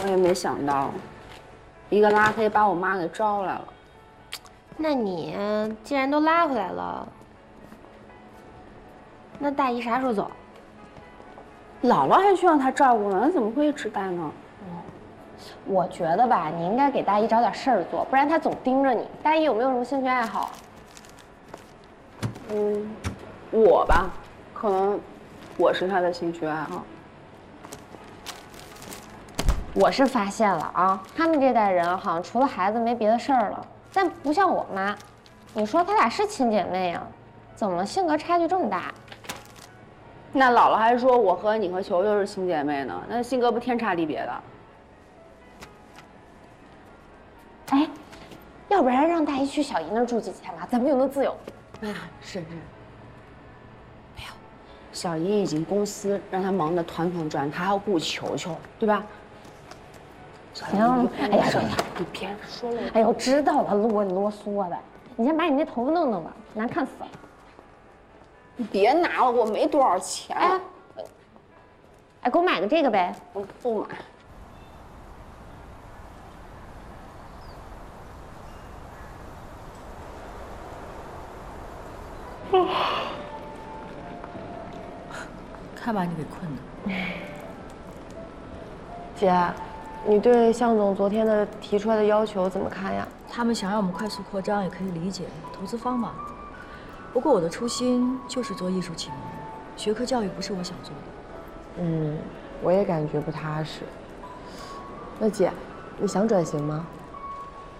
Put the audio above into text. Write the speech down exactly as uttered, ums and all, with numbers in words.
我也没想到，一个拉黑把我妈给招来了。 那你既然都拉回来了，那大姨啥时候走？ 姥姥还需要她照顾呢，那怎么会一直待呢？ 我觉得吧，你应该给大姨找点事儿做，不然她总盯着你。大姨有没有什么兴趣爱好？ 嗯，我吧，可能我是她的兴趣爱好。 我是发现了啊，他们这代人好像除了孩子没别的事儿了。但不像我妈，你说她俩是亲姐妹呀，怎么性格差距这么大？ 那姥姥还说我和你和球球是亲姐妹呢，那性格不天差地别的。 哎，要不然让大姨去小姨那儿住几天吧，咱们又能自由。 啊，是是。哎呦，小姨已经公司让她忙得团团转，她还要顾球球，对吧？ 行，哎呀，说呀， 你别说了。 哎呦，知道了，啰里啰嗦的。你先把你那头发弄弄吧，难看死了。 你别拿了，我没多少钱。 哎，哎，给我买个这个呗。 我不买。 看把你给困的。 姐，你对向总昨天的提出来的要求怎么看呀？ 他们想让我们快速扩张，也可以理解，投资方嘛。不过我的初心就是做艺术启蒙，学科教育不是我想做的。 嗯，我也感觉不踏实。那姐，你想转型吗？